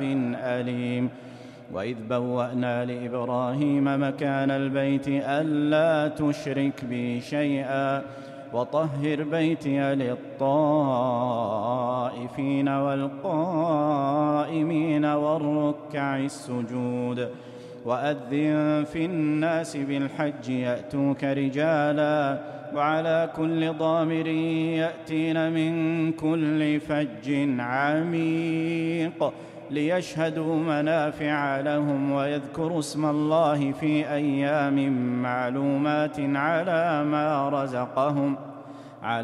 أليم. وإذ بوأنا لإبراهيم مكان البيت ألا تشرك بي شيئا وطهر بيتي للطائفين والقائمين والركع السجود. وأذن في الناس بالحج يأتوك رجالا وعلى كل ضامر يأتين من كل فج عميق ليشهدوا منافع لهم ويذكروا اسم الله في أيام معلومات على ما رزقهم